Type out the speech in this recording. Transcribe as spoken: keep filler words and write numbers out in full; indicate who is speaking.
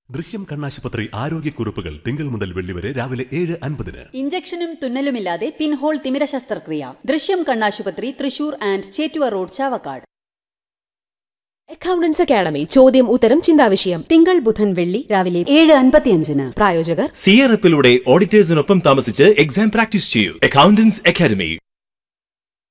Speaker 1: ദൃശ്യം കണ്ണാശുപത്രി ആരോഗ്യക്കുറിപ്പുകൾ തിങ്കൾ മുതൽ വെള്ളി വരെ രാവിലെ ഏഴ് അൻപതിന്.
Speaker 2: ഇഞ്ചക്ഷനും തുന്നലുമില്ലാതെ പിൻഹോൾ തിമിര ശസ്ത്രക്രിയ. ദൃശ്യം കണ്ണാശുപത്രി, Thrissur and Chettuva road, Chavakkad.
Speaker 3: Accountants academy ചോദ്യം ഉത്തരം ചിന്താവിഷയം
Speaker 2: തിങ്കൾ ബുധൻ വെള്ളി രാവിലെ ഏഴ് അൻപത്തിയഞ്ചിന്.
Speaker 3: പ്രായോജകർ
Speaker 4: സിയറപ്പിലൂടെ ഓഡിറ്റേഴ്സിനൊപ്പം താമസിച്ച് എക്സാം പ്രാക്ടീസ് ചെയ്യൂ. Accountants academy.